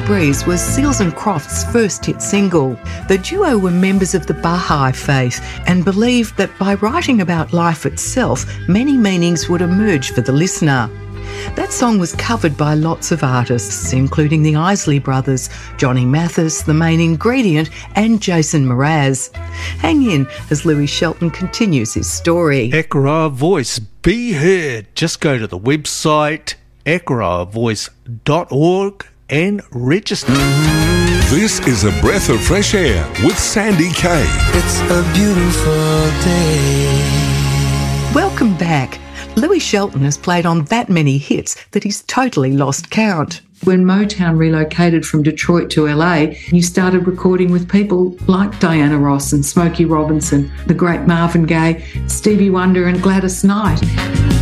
Breeze was Seals and Crofts' first hit single. The duo were members of the Baha'i faith and believed that by writing about life itself, many meanings would emerge for the listener. That song was covered by lots of artists, including the Isley Brothers, Johnny Mathis, The Main Ingredient and Jason Mraz. Hang in as Louis Shelton continues his story. Eqra Voice, be heard. Just go to the website eqravoice.org and register. This is A Breath of Fresh Air with Sandy Kay. It's a beautiful day. Welcome back. Louis Shelton has played on that many hits that he's totally lost count. When Motown relocated from Detroit to LA, you started recording with people like Diana Ross and Smokey Robinson, the great Marvin Gaye, Stevie Wonder and Gladys Knight.